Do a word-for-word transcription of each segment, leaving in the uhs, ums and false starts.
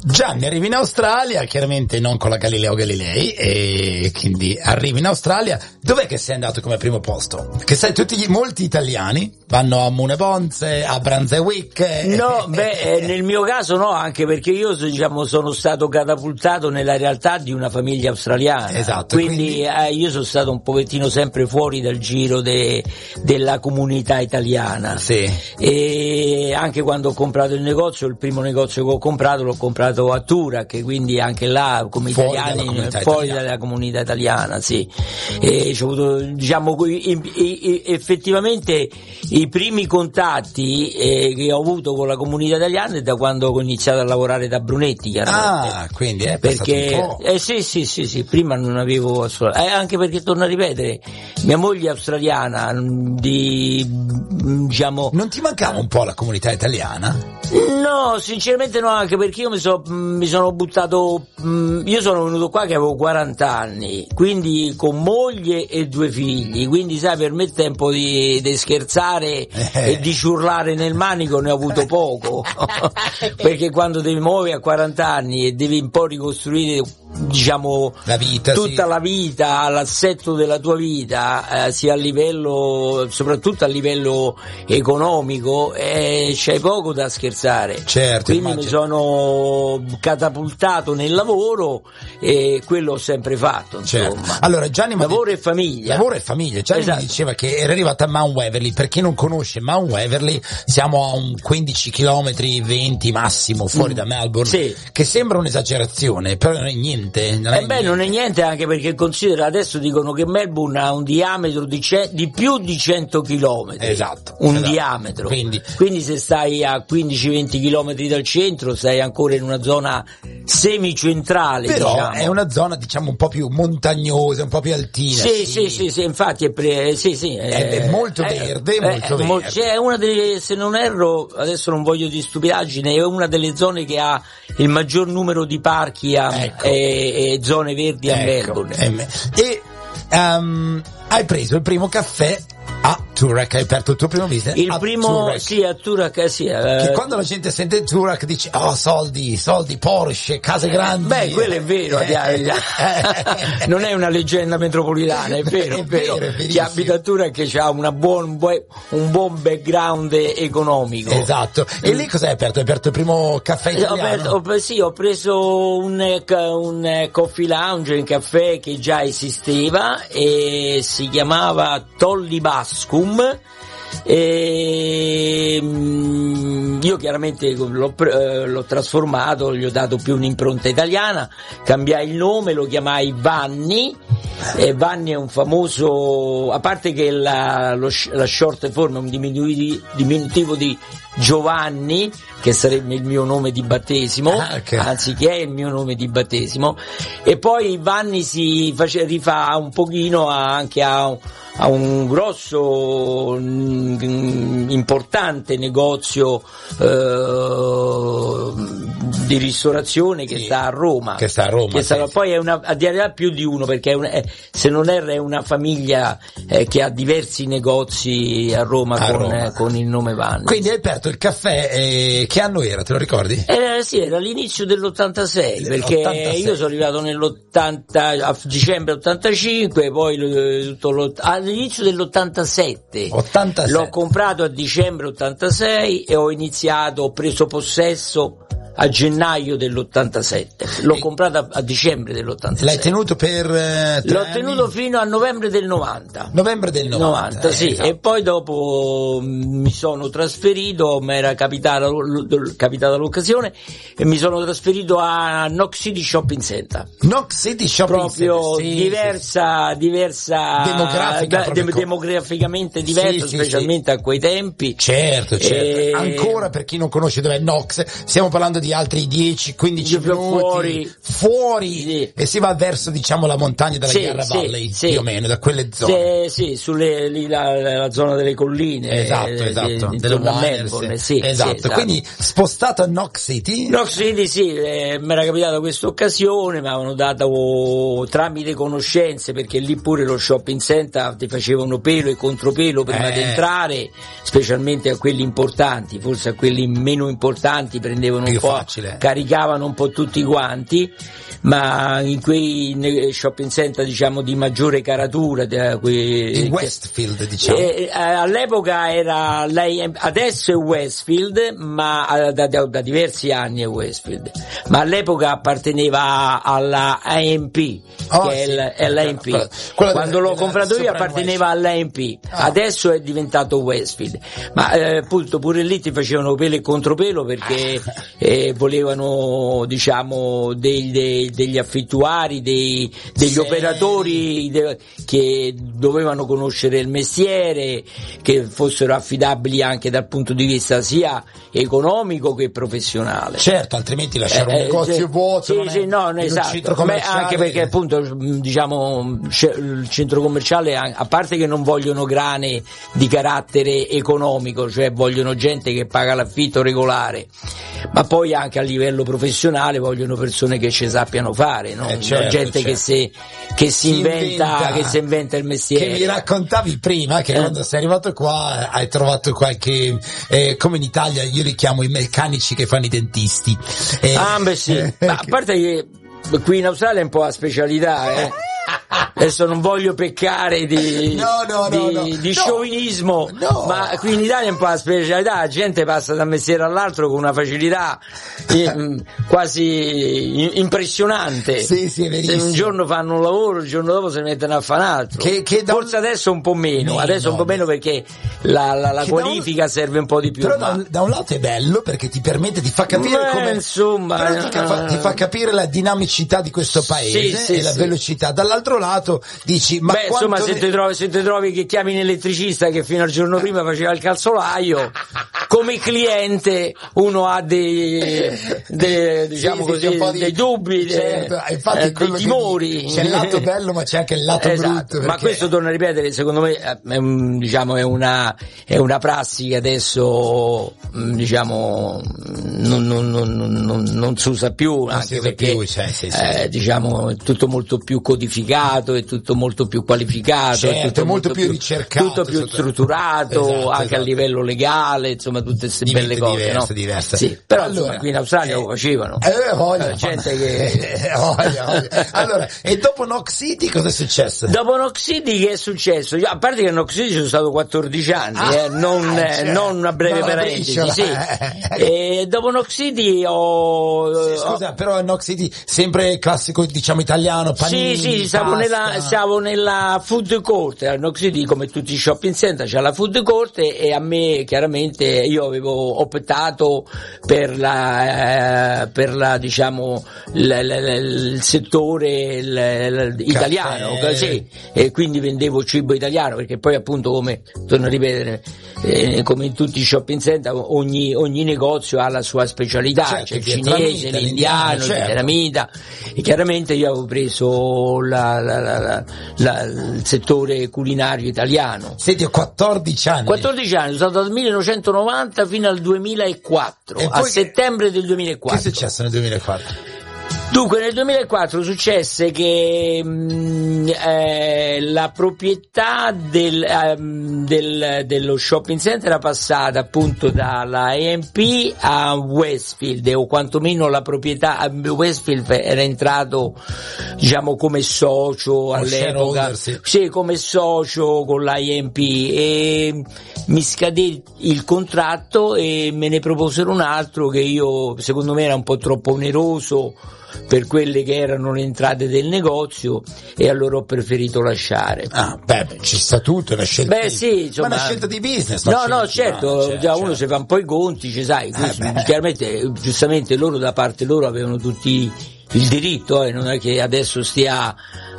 Gianni, arrivi in Australia, chiaramente non con la Galileo Galilei, e quindi arrivi in Australia. Dov'è che sei andato come primo posto? Perché sai, tutti gli, molti italiani vanno a Munebonze, a Brunswick. No, beh, eh, nel mio caso no, anche perché io, diciamo, sono stato catapultato nella realtà di una famiglia australiana. Esatto. Quindi, quindi... Eh, io sono stato un pochettino sempre fuori dal giro de, della comunità italiana. Sì. E anche quando ho comprato il negozio, il primo negozio che ho comprato l'ho comprato a Turac, quindi anche là come fuori italiani dalla fuori italiana. dalla comunità italiana, sì. E c'ho avuto, diciamo, i, i, i, effettivamente i primi contatti eh, che ho avuto con la comunità italiana è da quando ho iniziato a lavorare da Brunetti, chiaramente. Ah, quindi è perché un po'. eh sì sì sì sì prima non avevo assolutamente, eh, anche perché, torno a ripetere, mia moglie è australiana, di, diciamo, non ti mancava un po' la comunità italiana? No, sinceramente no, anche perché io mi, so, mi sono buttato, io sono venuto qua che avevo quaranta anni, quindi con moglie e due figli, quindi sai, per me il tempo di, di scherzare eh. e di ciurlare nel manico ne ho avuto poco, perché quando ti muovi a quaranta anni e devi un po' ricostruire, diciamo, la vita, tutta sì. la vita, l'assetto della tua vita, eh, sia a livello, soprattutto a livello economico, eh, c'hai poco da scherzare. Certo, quindi immagino. mi sono catapultato nel lavoro e quello ho sempre fatto, insomma. Certo. Allora, Gianni, lavoro di... e famiglia. Lavoro e famiglia. Gianni esatto. mi diceva che era arrivato a Mount Waverly. Per chi non conosce Mount Waverly, siamo a un quindici chilometri, venti massimo fuori mm. da Melbourne, sì. che sembra un'esagerazione, però non è niente. Non eh è beh, niente. non è niente, anche perché considera, adesso dicono che Melbourne ha un diametro di, ce- di più di cento chilometri. Esatto. Un esatto. diametro. Quindi. Quindi se stai a quindici venti chilometri dal centro, stai ancora in una zona semicentrale, però diciamo. è una zona, diciamo, un po' più montagnosa, un po' più altina. Sì, sì, sì, sì, sì, infatti è, pre- sì, sì, è, è molto è, verde, è, molto è, verde. C'è una delle, se non erro, adesso non voglio di stupidaggine, è una delle zone che ha il maggior numero di parchi a, ecco. e, e zone verdi a ecco. Melbourne. E um, hai preso il primo caffè a Turac, hai aperto il tuo primo business il a primo Turac. sì a Turac, sì, eh. Che quando la gente sente Turac dice oh soldi, soldi, Porsche, case grandi. Beh, quello è vero, eh, non è una leggenda metropolitana, è vero, è è vero, vero, è chi abita a Turac che ha una buon, un buon background economico. Esatto. E lì cosa hai aperto? Hai aperto il primo caffè italiano? Ho, ho, sì, ho preso un, un coffee lounge, un caffè che già esisteva e si chiamava Tollibascum. E io chiaramente l'ho, l'ho trasformato, gli ho dato più un'impronta italiana, cambiai il nome, lo chiamai Vanni. E Vanni è un famoso, a parte che la, lo, la short form è un diminutivo, diminutivo di Giovanni, che sarebbe il mio nome di battesimo, ah, okay. anzi che è il mio nome di battesimo, e poi Vanni si face, rifà un pochino anche a, a un grosso mh, importante negozio eh, di ristorazione che sì, sta a Roma, che sta a Roma che sta, sì, poi è una, addirittura più di uno, perché è una, è, se non erro è una famiglia eh, che ha diversi negozi a Roma, a con, Roma. Eh, con il nome Vanni. Quindi hai aperto il caffè, eh, che anno era, te lo ricordi? Eh, sì, era all'inizio dell'ottantasei, perché ottantasei. Io sono arrivato nell'ottanta, a dicembre ottantacinque, poi tutto l'ott- all'inizio dell'ottantasette ottantasette. L'ho comprato a dicembre ottantasei e ho iniziato, ho preso possesso a gennaio dell'ottantasette, l'ho e comprato a, a dicembre dell'ottantasette. L'hai tenuto per eh, l'ho anni? tenuto fino a novembre del novanta. Novembre del novanta, novanta, sì, esatto. E poi dopo mi sono trasferito, mi era capitata, capitata l'occasione e mi sono trasferito a Knox City Shopping Center. Knox City Shopping proprio Center, sì, diversa, sì. diversa Demografica, da, de, demograficamente diversa, sì, specialmente sì, a quei tempi. Certo, certo. E... Ancora per chi non conosce dov'è Knox, stiamo parlando di altri dieci quindici minuti fuori, fuori sì. E si va verso, diciamo, la montagna della sì, Yarra sì, Valley, sì. più o meno, da quelle zone. Sì, sì, sulle, lì la, la zona delle colline. Esatto, eh, esatto. Di, delle Melbourne, sì, esatto. Sì, esatto. Quindi spostato a Knox City. Knox City, sì, eh, mi era capitata questa occasione, mi avevano dato oh, tramite conoscenze, perché lì pure lo shopping center ti facevano pelo e contropelo prima eh. di entrare, specialmente a quelli importanti, forse a quelli meno importanti prendevano un po' po', caricavano un po' tutti quanti, ma in quei shopping center diciamo di maggiore caratura, quei, in Westfield diciamo eh, all'epoca era lei, adesso è Westfield, ma da, da, da diversi anni è Westfield, ma all'epoca apparteneva alla A M P, oh, che sì. è l'A M P. Quella, quella quando l'ho comprato io apparteneva all'A M P, ah. adesso è diventato Westfield, ma eh, appunto pure lì ti facevano pelo e contropelo perché eh, volevano diciamo dei, dei, degli affittuari, dei, degli sì. operatori de, che dovevano conoscere il mestiere, che fossero affidabili anche dal punto di vista sia economico che professionale. Certo, altrimenti lasciare eh, un negozio eh, vuoto. Sì, non sì, è, no, esatto. Beh, anche perché appunto diciamo il centro commerciale, a parte che non vogliono grane di carattere economico, cioè vogliono gente che paga l'affitto regolare, ma poi anche a livello professionale vogliono persone che ci sappiano fare, no? Eh, certo, gente certo. che si che si, si inventa, inventa che si inventa il mestiere. Che mi raccontavi prima che eh. quando sei arrivato qua hai trovato qualche eh, come in Italia io li chiamo i meccanici che fanno i dentisti. Eh, ah beh sì, ma a parte che qui in Australia è un po' la specialità, eh. Adesso non voglio peccare di, no, no, di, no, no. di no. sciovinismo, no. ma qui in Italia è un po' la specialità, la gente passa da un mestiere all'altro con una facilità eh, quasi impressionante. Sì, sì, è verissimo. Un giorno fanno un lavoro, il giorno dopo se ne mettono a fare un altro. Che, che Forse un... adesso un po' meno, meno, adesso un po' meno perché la, la, la qualifica un... serve un po' di più. Però ma... da, un, da un lato è bello perché ti permette, ti fa capire Beh, come insomma, però ti, fa, ti fa capire la dinamicità di questo paese, sì, sì, e la sì. velocità. Dall'altro lato dici ma beh insomma se, ne... ti trovi, se ti trovi che chiami un elettricista che fino al giorno prima faceva il calzolaio, come cliente uno ha dei, dei diciamo sì, così sì, di... dei dubbi, certo, dei, infatti eh, dei timori. C'è il lato bello ma c'è anche il lato esatto. brutto perché... ma questo torno a ripetere, secondo me è, un, diciamo, è una è una prassi che adesso diciamo non, non, non, non, non si usa più, non anche si perché più, cioè, sì, sì, eh, sì. diciamo è tutto molto più codificato, è tutto molto più qualificato, certo, è tutto è molto, molto più ricercato, tutto più sotto... strutturato, esatto, anche esatto. a livello legale, insomma tutte queste belle cose, diverse, no? diverse. Sì, però allora, insomma, qui in Australia eh, lo facevano. Eh, voglia, gente che eh, voglia, voglia. Allora, e dopo Knox City cosa è successo? Dopo Knox City che è successo? Io, a parte che a Knox City sono stato quattordici anni, ah, eh, non, eh, cioè, non una breve parentesi, sì. E dopo Knox City ho... Sì, scusa, però a Knox City sempre classico, diciamo, italiano, panini, sì, sì, stavo nella, stavo nella food court, a Knox City come tutti i shopping center c'è la food court e, e a me chiaramente io avevo optato per la, eh, per la diciamo, l, l, l, il settore l, l, italiano, sì, e quindi vendevo cibo italiano perché poi appunto come, torno a ripetere, eh, come in tutti i shopping center ogni, ogni negozio ha la sua specialità, certo, c'è il cinese, l'indiano, certo. il vietnamita, e chiaramente io avevo preso la, la, la, la, la, il settore culinario italiano. Senti, ho quattordici anni. quattordici anni, sono stato dal millenovecentonovanta fino al duemilaquattro, a che, settembre del duemilaquattro. Che è successo nel duemilaquattro? Dunque nel duemilaquattro successe che mh, eh, la proprietà del, um, del, dello shopping center era passata appunto dalla A M P a Westfield, o quantomeno la proprietà a Westfield era entrato diciamo come socio all'epoca, sì. sì, come socio con la A M P, e mi scadé il contratto e me ne proposero un altro che io secondo me era un po' troppo oneroso per quelle che erano le entrate del negozio, e allora ho preferito lasciare. Ah, beh, ci sta tutto, è una scelta. Beh, di... sì, insomma, ma è una scelta di business. No, no, certo, no, certo, già uno certo. si fa un po' i conti, ci sai, eh, chiaramente, giustamente loro da parte loro avevano tutti il diritto, eh, non è che adesso stia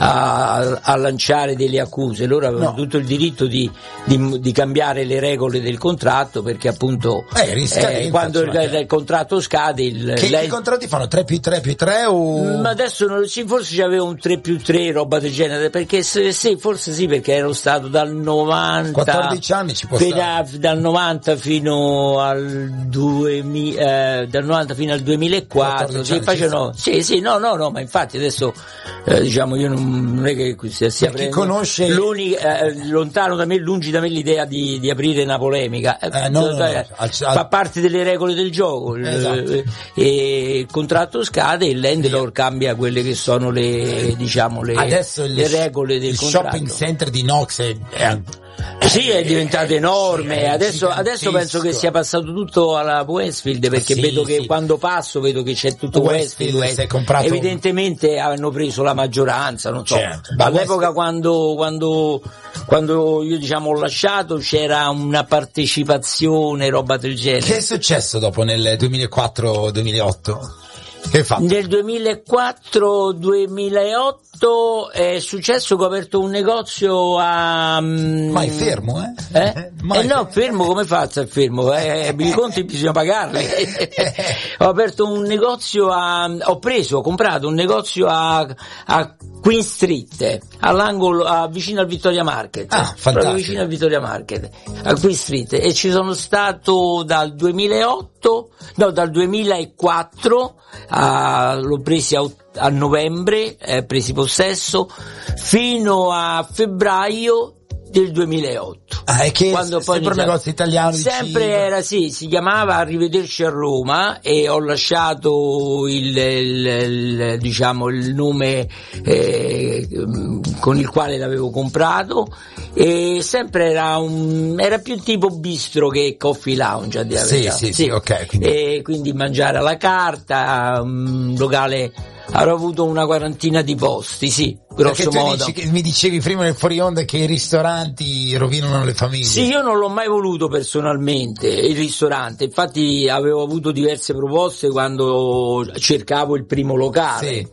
a, a lanciare delle accuse, loro avevano no. tutto il diritto di, di, di cambiare le regole del contratto, perché appunto eh, eh, quando il, il, il contratto scade il, che, lei... che contratti fanno? tre più tre più tre o... Ma adesso non, sì, forse c'aveva un tre più tre, roba del genere, perché sì, forse sì, perché ero stato dal novanta quattordici anni ci può stare. Dal novanta fino al duemila, eh, dal novanta fino al duemilaquattro, sì, facevano, sì, sì, no, no, no, ma infatti adesso eh, diciamo io non non è che si stia chi conosce eh, lontano da me, lungi da me l'idea di, di aprire una polemica, eh, no, no, no, eh, al, fa parte delle regole del gioco, esatto. eh, e il contratto scade e l'Endor cambia quelle che sono le, diciamo, le, adesso il, le regole del il contratto. shopping center di Knox è, è sì, è diventato enorme. Sì, adesso, adesso penso che sia passato tutto alla Westfield, perché sì, vedo che sì. quando passo vedo che c'è tutto Westfield. Westfield. Comprato... Evidentemente hanno preso la maggioranza, non so. Certo. All'epoca Westfield... quando, quando, quando io diciamo ho lasciato c'era una partecipazione, roba del genere. Che è successo dopo nel duemilaquattro duemilaotto? Che hai fatto? Nel duemilaquattro duemilaotto è successo che ho aperto un negozio a... Ma è fermo, eh? Eh? eh no, fermo, come faccio? È fermo, eh? I conti bisogna pagarli. Ho aperto un negozio a... ho preso, ho comprato un negozio a, a Queen Street, all'angolo, a, vicino al Victoria Market. Ah, fantastico. Proprio vicino al Victoria Market, a Queen Street. E ci sono stato dal duemilaotto, no, dal duemilaquattro, a, l'ho presi a, a novembre, eh, presi possesso, fino a febbraio del duemilaotto. Ah, è che quando poi sempre un negozio italiano sempre vicino. Era sì, si chiamava Arrivederci a Roma, e ho lasciato il, il, il diciamo il nome eh, con il quale l'avevo comprato, e sempre era un era più tipo bistro che coffee lounge, a dire sì, la sì, sì, sì, ok, quindi. E quindi mangiare alla carta, un locale. Avrò avuto una quarantina di posti, sì, grosso modo. Dici, mi dicevi prima nel fuori onda che i ristoranti rovinano le famiglie. Sì, io non l'ho mai voluto personalmente, il ristorante. Infatti avevo avuto diverse proposte quando cercavo il primo locale. Sì.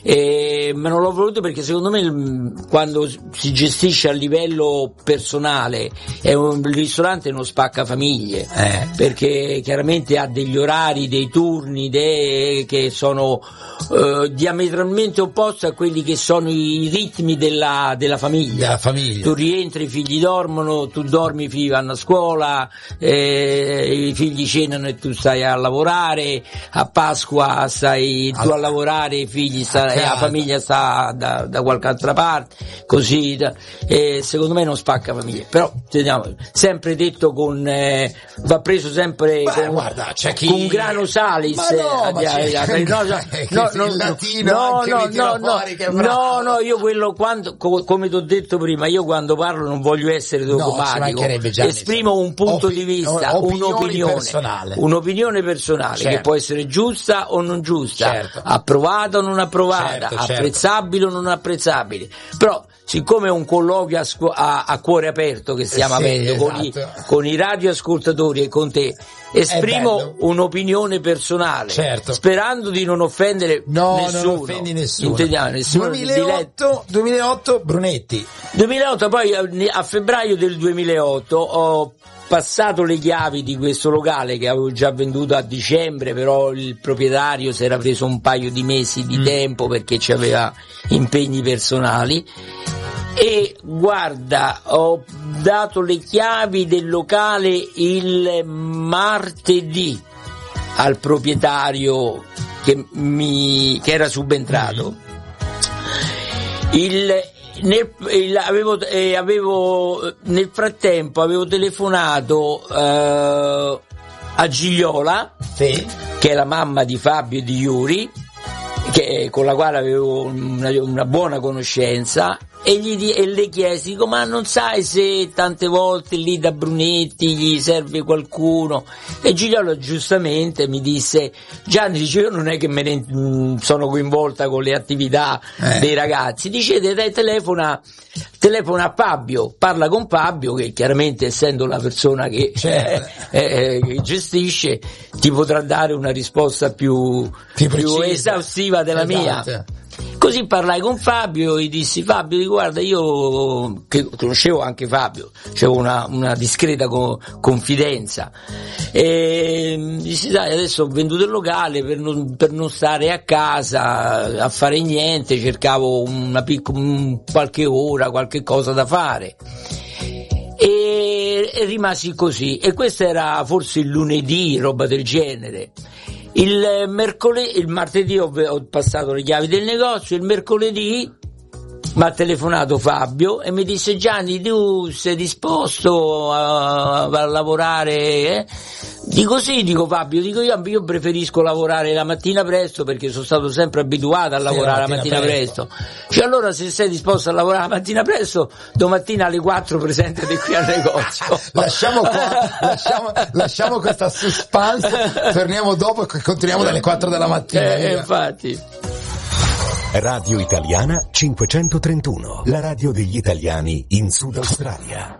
E, ma non l'ho voluto perché secondo me quando si gestisce a livello personale è un, il ristorante non spacca famiglie, eh. perché chiaramente ha degli orari, dei turni dei, che sono eh, diametralmente opposti a quelli che sono i ritmi della, della famiglia. Della famiglia. Tu rientri, i figli dormono, tu dormi, i figli vanno a scuola, eh, i figli cenano e tu stai a lavorare, a Pasqua stai tu a lavorare, i figli sta, e la famiglia sta da, da qualche altra parte, così, da, eh, secondo me non spacca famiglia, però teniamo, sempre detto con, eh, va preso sempre Beh, con, guarda, c'è chi... con grano salis, ma no, ma eh, c'è... no, no, no, no, latino, no, anche no, no, no, che no, no, io quello quando, co- come ti ho detto prima, io quando parlo non voglio essere dogmatico, no, esprimo un punto Opi- di vista, un'opinione personale, un'opinione personale, certo. che può essere giusta o non giusta, certo. approvata o non approvata, certo, apprezzabile certo. o non apprezzabile, però siccome è un colloquio a, scu- a, a cuore aperto che stiamo sì, avendo esatto. con, i, con i radioascoltatori e con te, esprimo un'opinione personale, certo. sperando di non offendere no, nessuno. Non offendi nessuno. Intendiamo, nessuno duemilaotto, duemilaotto Brunetti. duemilaotto, poi a febbraio del duemilaotto ho passato le chiavi di questo locale che avevo già venduto a dicembre, però il proprietario si era preso un paio di mesi di mm. tempo perché ci aveva impegni personali. E guarda, ho dato le chiavi del locale il martedì al proprietario che mi che era subentrato. Il, nel, il, avevo, eh, avevo nel frattempo avevo telefonato eh, a Gigliola, sì. che è la mamma di Fabio e di Yuri, che, con la quale avevo una, una buona conoscenza, e, gli, e le chiesi, dico, ma non sai se tante volte lì da Brunetti gli serve qualcuno? E Gigliola giustamente mi disse, Gianni, dice, io non è che me ne mh, sono coinvolta con le attività eh. dei ragazzi, dice, dai, telefona telefona a Fabio, parla con Fabio, che chiaramente essendo la persona che, certo. eh, eh, che gestisce ti potrà dare una risposta più, più, più esaustiva della esatto. mia. Così parlai con Fabio e gli dissi, Fabio, guarda, io che conoscevo anche Fabio, c'avevo una, una discreta co- confidenza, e dissi, dai, adesso ho venduto il locale per non, per non stare a casa a fare niente, cercavo una piccola, un, qualche ora, qualche cosa da fare. E, e rimasi così, e questo era forse il lunedì, roba del genere. Il mercoledì, il martedì ho, ho passato le chiavi del negozio, il mercoledì mi ha telefonato Fabio e mi disse: Gianni, tu sei disposto a, a lavorare? Eh? Dico sì, dico Fabio, dico io, io preferisco lavorare la mattina presto perché sono stato sempre abituato a lavorare sì, la mattina, mattina presto. presto. Cioè allora se sei disposto a lavorare la mattina presto, domattina alle quattro presentati qui al negozio. lasciamo qua, lasciamo, lasciamo questa suspense, torniamo dopo e continuiamo dalle quattro della mattina. Eh, infatti. Radio Italiana cinquecentotrentuno, la radio degli italiani in Sud Australia.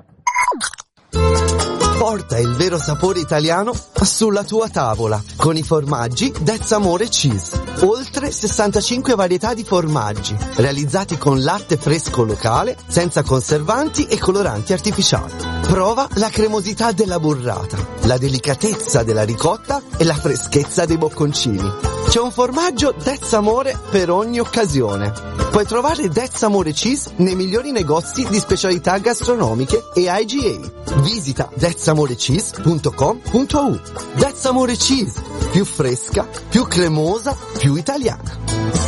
Porta il vero sapore italiano sulla tua tavola con i formaggi That's Amore Cheese. Oltre sessantacinque varietà di formaggi realizzati con latte fresco locale, senza conservanti e coloranti artificiali. Prova la cremosità della burrata, la delicatezza della ricotta e la freschezza dei bocconcini. C'è un formaggio That's Amore per ogni occasione. Puoi trovare That's Amore Cheese nei migliori negozi di specialità gastronomiche e I G A. Visita that's amore cheese punto com punto a u. That's Amore Cheese, più fresca, più cremosa, più italiana.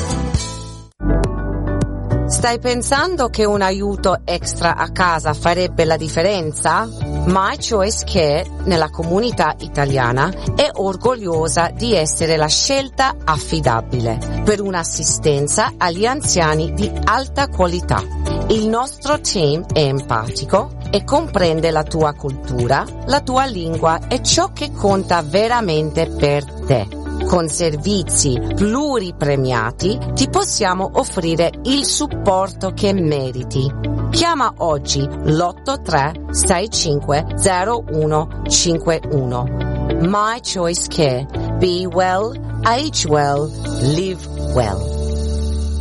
Stai pensando che un aiuto extra a casa farebbe la differenza? My Choice Care, nella comunità italiana, è orgogliosa di essere la scelta affidabile per un'assistenza agli anziani di alta qualità. Il nostro team è empatico e comprende la tua cultura, la tua lingua e ciò che conta veramente per te. Con servizi pluripremiati ti possiamo offrire il supporto che meriti. Chiama oggi l'otto tre sei cinque zero uno cinque uno. My Choice Care. Be well, age well, live well.